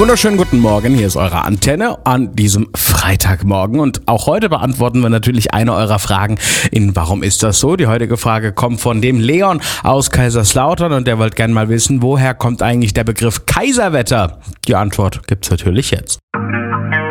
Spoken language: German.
Wunderschönen guten Morgen, hier ist eure Antenne an diesem Freitagmorgen und auch heute beantworten wir natürlich eine eurer Fragen in Warum ist das so? Die heutige Frage kommt von dem Leon aus Kaiserslautern und der wollte gerne mal wissen, woher kommt eigentlich der Begriff Kaiserwetter? Die Antwort gibt's natürlich jetzt.